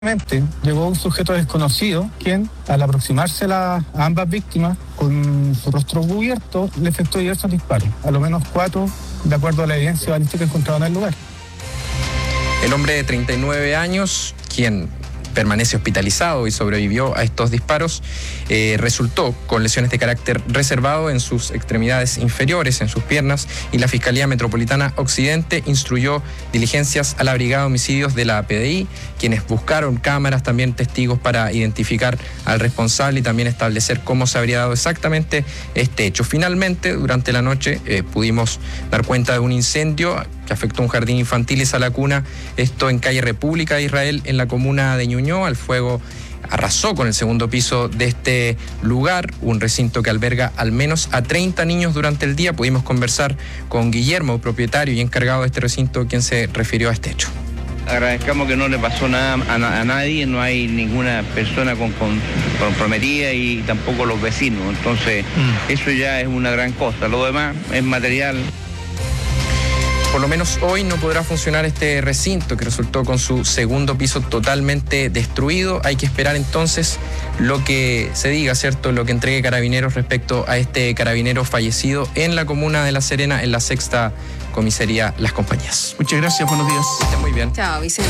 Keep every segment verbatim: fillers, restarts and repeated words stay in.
Llegó un sujeto desconocido, quien, al aproximarse a, la, a ambas víctimas, con su rostro cubierto, le efectuó diversos disparos, a lo menos cuatro, de acuerdo a la evidencia balística encontrada en el lugar. El hombre de treinta y nueve años, quien permanece hospitalizado y sobrevivió a estos disparos, eh, resultó con lesiones de carácter reservado en sus extremidades inferiores, en sus piernas, y la Fiscalía Metropolitana Occidente instruyó diligencias a la Brigada de Homicidios de la P D I, quienes buscaron cámaras, también testigos para identificar al responsable y también establecer cómo se habría dado exactamente este hecho. Finalmente, durante la noche eh, pudimos dar cuenta de un incendio que afectó un jardín infantil y sala cuna, esto en calle República de Israel, en la comuna de Ñuñoa. El fuego arrasó con el segundo piso de este lugar, un recinto que alberga al menos a treinta niños durante el día. Pudimos conversar con Guillermo, propietario y encargado de este recinto, quien se refirió a este hecho. Agradezcamos que no le pasó nada a, a nadie, no hay ninguna persona con, con, comprometida y tampoco los vecinos, entonces mm. eso ya es una gran cosa. Lo demás es material. Por lo menos hoy no podrá funcionar este recinto que resultó con su segundo piso totalmente destruido. Hay que esperar entonces lo que se diga, ¿cierto? Lo que entregue Carabineros respecto a este carabinero fallecido en la comuna de La Serena, en la sexta comisaría Las Compañías. Muchas gracias, buenos días. Esté muy bien. Chao, Vicente.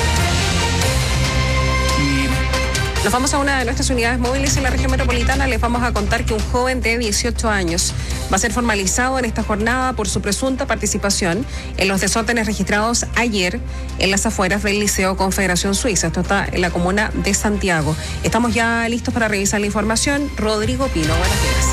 Nos vamos a una de nuestras unidades móviles en la región metropolitana. Les vamos a contar que un joven de dieciocho años va a ser formalizado en esta jornada por su presunta participación en los desórdenes registrados ayer en las afueras del Liceo Confederación Suiza. Esto está en la comuna de Santiago. Estamos ya listos para revisar la información. Rodrigo Pino, buenos días.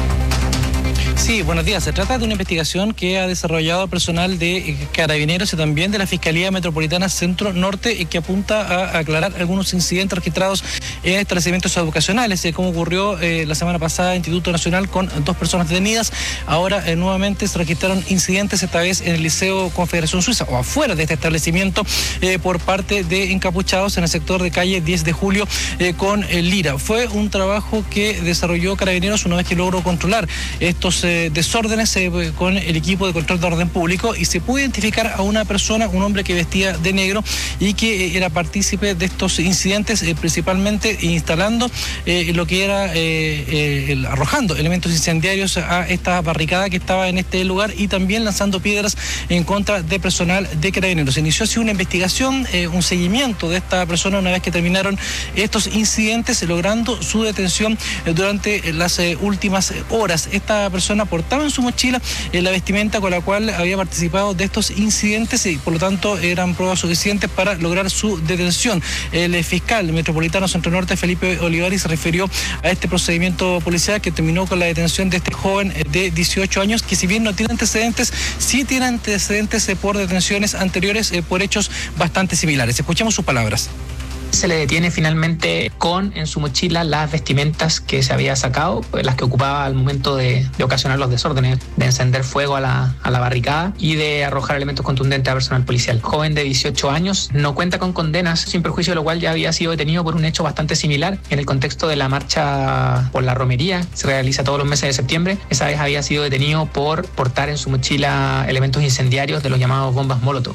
Sí, buenos días. Se trata de una investigación que ha desarrollado personal de Carabineros y también de la Fiscalía Metropolitana Centro Norte y que apunta a aclarar algunos incidentes registrados en establecimientos educacionales, eh, como ocurrió eh, la semana pasada en Instituto Nacional con dos personas detenidas. Ahora eh, nuevamente se registraron incidentes, esta vez en el Liceo Confederación Suiza o afuera de este establecimiento eh, por parte de encapuchados en el sector de calle diez de julio eh, con el Lira. Fue un trabajo que desarrolló Carabineros una vez que logró controlar estos eh, desórdenes eh, con el equipo de control de orden público y se pudo identificar a una persona, un hombre que vestía de negro y que eh, era partícipe de estos incidentes, eh, principalmente instalando eh, lo que era eh, eh, el, arrojando elementos incendiarios a esta barricada que estaba en este lugar y también lanzando piedras en contra de personal de Carabineros. Se inició así una investigación, eh, un seguimiento de esta persona una vez que terminaron estos incidentes, logrando su detención eh, durante las eh, últimas horas. Esta persona portaba en su mochila eh, la vestimenta con la cual había participado de estos incidentes y por lo tanto eran pruebas suficientes para lograr su detención. El eh, fiscal metropolitano Centro Norte, Felipe Olivari, se refirió a este procedimiento policial que terminó con la detención de este joven eh, de dieciocho años, que si bien no tiene antecedentes, sí tiene antecedentes eh, por detenciones anteriores eh, por hechos bastante similares. Escuchemos sus palabras. Se le detiene finalmente con en su mochila las vestimentas que se había sacado, pues las que ocupaba al momento de, de ocasionar los desórdenes, de encender fuego a la, a la barricada y de arrojar elementos contundentes a personal policial. Joven de dieciocho años, no cuenta con condenas, sin perjuicio de lo cual ya había sido detenido por un hecho bastante similar en el contexto de la marcha por la romería, se realiza todos los meses de septiembre. Esa vez había sido detenido por portar en su mochila elementos incendiarios de los llamados bombas Molotov.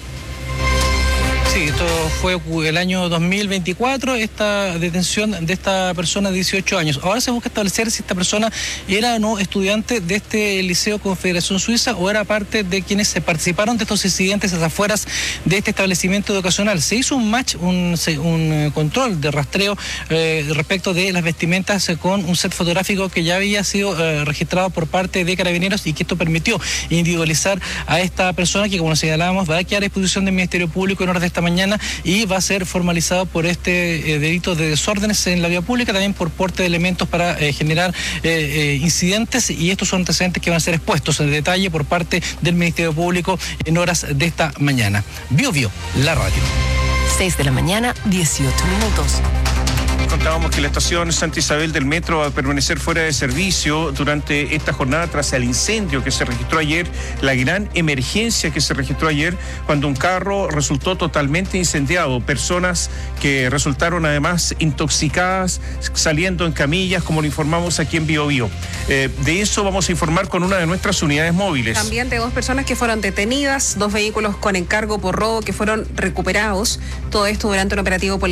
Sí, esto fue el año dos mil veinticuatro, esta detención de esta persona de dieciocho años. Ahora se busca establecer si esta persona era o no estudiante de este Liceo Confederación Suiza o era parte de quienes se participaron de estos incidentes a las afueras de este establecimiento educacional. Se hizo un match, un, un control de rastreo eh, respecto de las vestimentas eh, con un set fotográfico que ya había sido eh, registrado por parte de Carabineros y que esto permitió individualizar a esta persona que, como señalábamos, va a quedar a disposición del Ministerio Público en horas de esta mañana y va a ser formalizado por este eh, delito de desórdenes en la vía pública, también por porte de elementos para eh, generar eh, eh, incidentes, y estos son antecedentes que van a ser expuestos en detalle por parte del Ministerio Público en horas de esta mañana. Bio Bio, la radio. seis de la mañana, dieciocho minutos. Contábamos que la estación Santa Isabel del Metro va a permanecer fuera de servicio durante esta jornada tras el incendio que se registró ayer, la gran emergencia que se registró ayer cuando un carro resultó totalmente incendiado. Personas que resultaron además intoxicadas saliendo en camillas, como lo informamos aquí en Bio Bio. Eh, de eso vamos a informar con una de nuestras unidades móviles. También de dos personas que fueron detenidas, dos vehículos con encargo por robo que fueron recuperados. Todo esto durante un operativo policial